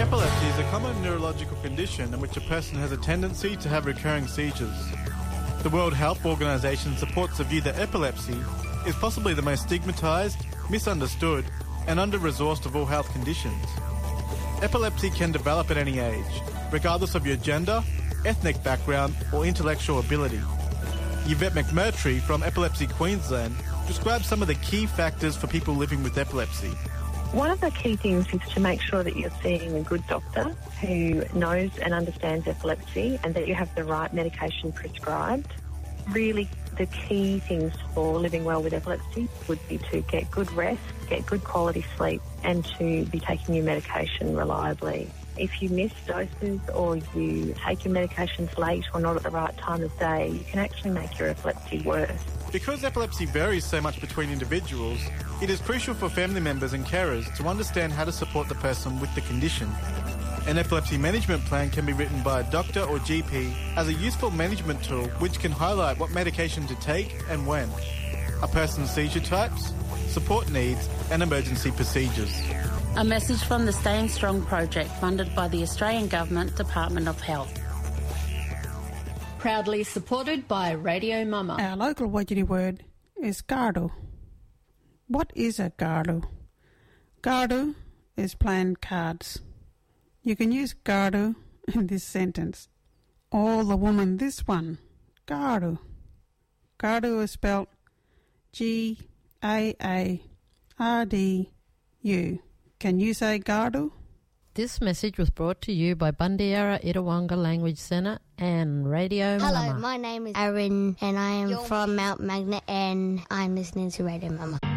Epilepsy is a common neurological condition in which a person has a tendency to have recurring seizures. The World Health Organization supports the view that epilepsy is possibly the most stigmatised, misunderstood and under-resourced of all health conditions. Epilepsy can develop at any age, regardless of your gender, ethnic background or intellectual ability. Yvette McMurtry from Epilepsy Queensland describes some of the key factors for people living with epilepsy. One of the key things is to make sure that you're seeing a good doctor who knows and understands epilepsy and that you have the right medication prescribed. Really, the key things for living well with epilepsy would be to get good rest, get good quality sleep and to be taking your medication reliably. If you miss doses or you take your medications late or not at the right time of day, you can actually make your epilepsy worse. Because epilepsy varies so much between individuals, it is crucial for family members and carers to understand how to support the person with the condition. An epilepsy management plan can be written by a doctor or GP as a useful management tool which can highlight what medication to take and when, a person's seizure types, support needs and emergency procedures. A message from the Staying Strong project funded by the Australian Government Department of Health. Proudly supported by Radio Mama. Our local Wajiri word is gardu. What is a gardu? Gardu is playing cards. You can use gardu in this sentence. All the woman this one. Gardu. Gardu is spelled G-A-A-R-D-U. Can you say gardu? This message was brought to you by Bundiara Itawanga Language Centre and Radio Mama. Hello, my name is Aaron and I am from Mount Magnet and I'm listening to Radio Mama.